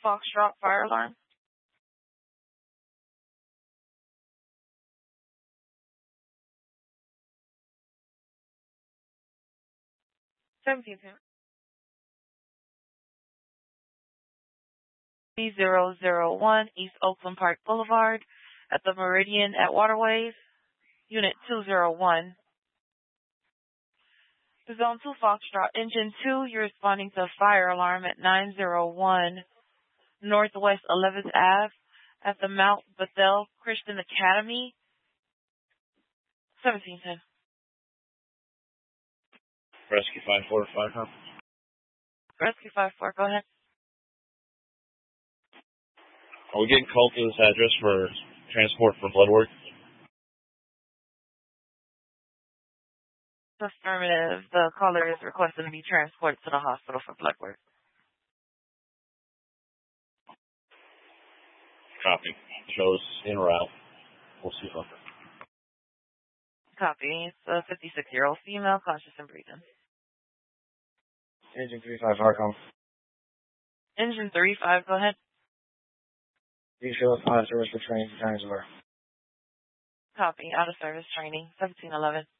Foxtrot fire alarm. 1710. 3001 East Oakland Park Boulevard at the Meridian at Waterways, Unit 201. Zone 2 Foxtrot, Engine 2, you're responding to a fire alarm at 901 Northwest 11th Ave at the Mount Bethel Christian Academy, 1710. Rescue 545, huh? Rescue 54, go ahead. Are we getting called to this address for transport for blood work? Affirmative. The caller is requesting to be transported to the hospital for blood work. Copy. Shows en route. We'll see if Copy. It's a 56-year-old female, conscious and breathing. Engine 35, Harcom. Engine 35, go ahead. Refill out of service for training for Times Square. Copy. Out of service training, 1711.